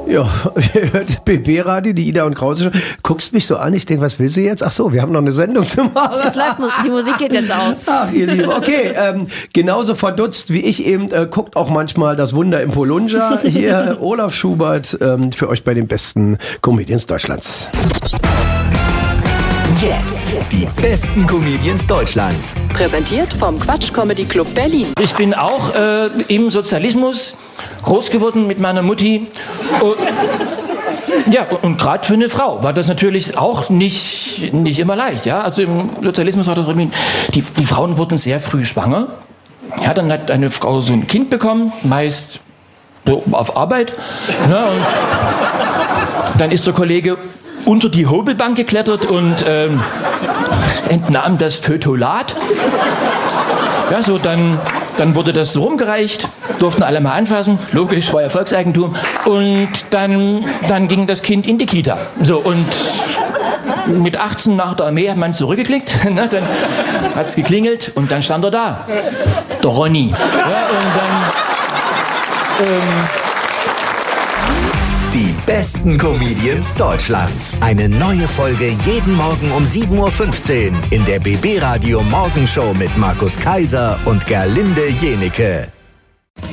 Ja, ihr hört BB-Radio, die Ida und Krause. Guckst mich so an, ich denke, was will sie jetzt? Ach so, wir haben noch eine Sendung zu machen. Es läuft, die Musik geht jetzt aus. Ach, ihr Lieben, okay. Genauso verdutzt wie ich eben, guckt auch manchmal das Wunder im Polunja. Hier Olaf Schubert für euch bei den besten Comedians Deutschlands. Jetzt die besten Comedians Deutschlands. Präsentiert vom Quatsch Comedy Club Berlin. Ich bin auch im Sozialismus groß geworden mit meiner Mutti. Ja, und gerade für eine Frau war das natürlich auch nicht immer leicht. Ja? Also im Sozialismus war das die Frauen wurden sehr früh schwanger. Ja, dann hat eine Frau so ein Kind bekommen, meist so auf Arbeit. Ja, und dann ist der Kollege unter die Hobelbank geklettert und entnahm das Fötolat. Ja, so dann wurde das so rumgereicht, durften alle mal anfassen, logisch, war ja Volkseigentum. Und dann ging das Kind in die Kita. So, und mit 18 nach der Armee hat man zurückgeklickt, ne, dann hat es geklingelt und dann stand er da, der Ronny. Ja, und dann... Die besten Comedians Deutschlands. Eine neue Folge jeden Morgen um 7.15 Uhr in der BB Radio Morgenshow mit Markus Kaiser und Gerlinde Jenecke.